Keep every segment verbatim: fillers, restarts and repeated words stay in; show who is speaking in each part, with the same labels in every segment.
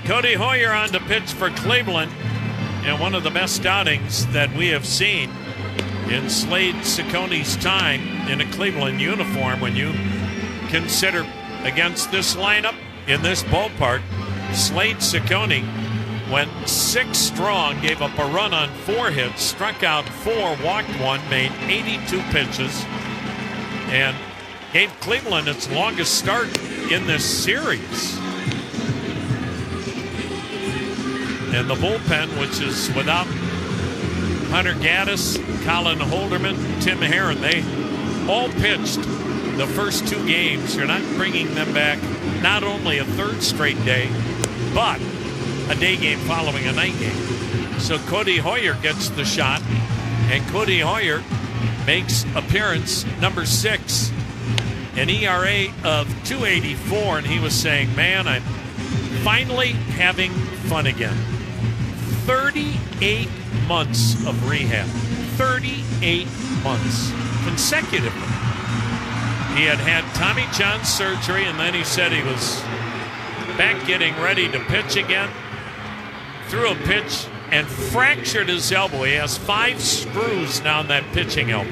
Speaker 1: Cody Hoyer on the pitch for Cleveland, and one of the best outings that we have seen in Slade Cecconi's time in a Cleveland uniform. When you consider against this lineup in this ballpark, Slade Cecconi went six strong, gave up a run on four hits, struck out four, walked one, made eighty-two pitches, and gave Cleveland its longest start in this series. And the bullpen, which is without Hunter Gaddis, Colin Holderman, Tim Herron, they all pitched the first two games. You're not bringing them back not only a third straight day, but a day game following a night game. So Cody Hoyer gets the shot, and Cody Hoyer makes appearance number six, an E R A of two eighty-four, and he was saying, man, I'm finally having fun again. thirty-eight months of rehab. thirty-eight months consecutively. He had had Tommy John surgery, and then he said he was back getting ready to pitch again. Threw a pitch and fractured his elbow. He has five screws down that pitching elbow.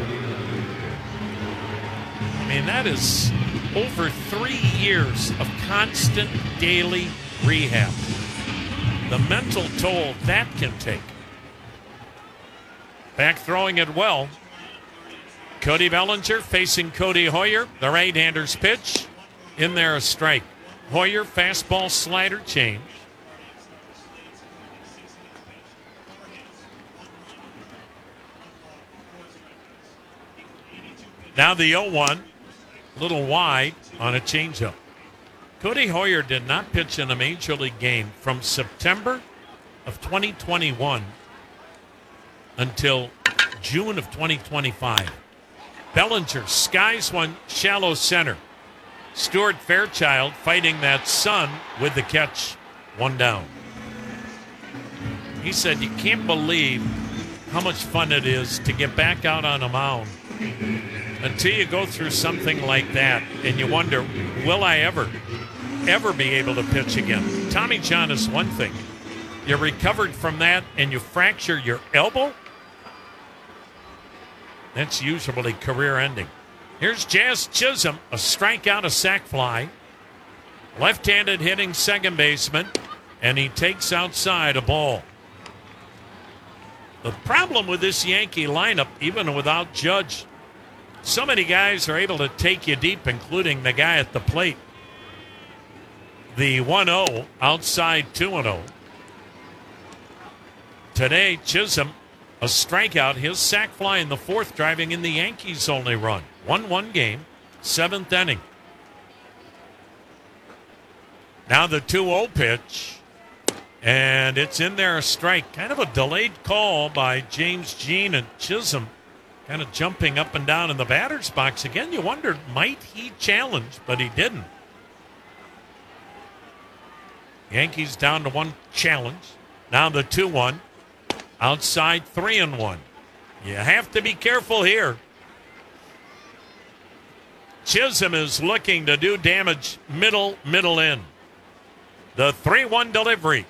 Speaker 1: I mean, that is over three years of constant daily rehab. The mental toll that can take. Back throwing it well. Cody Bellinger facing Cody Hoyer. The right-hander's pitch. In there, a strike. Hoyer, fastball, slider, change. Now the oh one, a little wide on a changeup. Cody Hoyer did not pitch in a major league game from September of twenty twenty-one until June of twenty twenty-five. Bellinger skies one shallow center. Stuart Fairchild fighting that sun with the catch, one down. He said, you can't believe how much fun it is to get back out on a mound until you go through something like that and you wonder, will I ever, ever be able to pitch again? Tommy John is one thing. You recovered from that and you fracture your elbow? That's usually career ending. Here's Jazz Chisholm, a strikeout, a sac fly. Left-handed hitting second baseman, and he takes outside a ball. The problem with this Yankee lineup, even without Judge, so many guys are able to take you deep, including the guy at the plate. The one oh outside two oh. Today, Chisholm, a strikeout, his sac fly in the fourth, driving in the Yankees' only run. one one game, seventh inning. Now the two oh pitch, and it's in there, a strike. Kind of a delayed call by James Jean, and Chisholm kind of jumping up and down in the batter's box. Again, you wondered, might he challenge, but he didn't. Yankees down to one challenge. Now the two one. Outside three and one. You have to be careful here. Chisholm is looking to do damage middle, middle in. The three one delivery.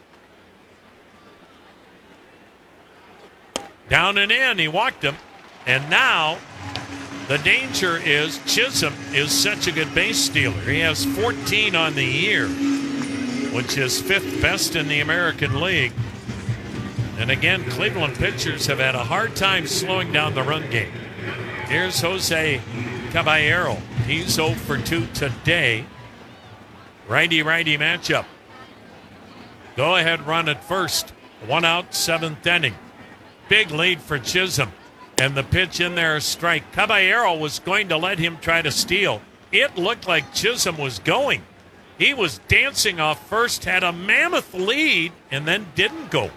Speaker 1: Down and in, he walked him. And now the danger is Chisholm is such a good base stealer. He has fourteen on the year, which is fifth best in the American League. And again, Cleveland pitchers have had a hard time slowing down the run game. Here's Jose Caballero. He's oh for two today. Righty-righty matchup. Go ahead run at first. One out, seventh inning. Big lead for Chisholm. And the pitch in there, a strike. Caballero was going to let him try to steal. It looked like Chisholm was going. He was dancing off first, had a mammoth lead, and then didn't go.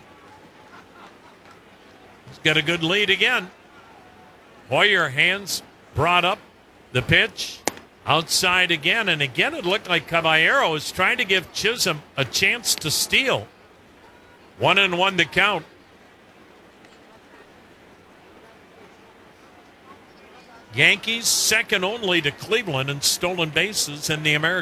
Speaker 1: Got a good lead again. Hoyer, hands brought up. The pitch outside again. And again, it looked like Caballero was trying to give Chisholm a chance to steal. One and one to count. Yankees second only to Cleveland in stolen bases in the American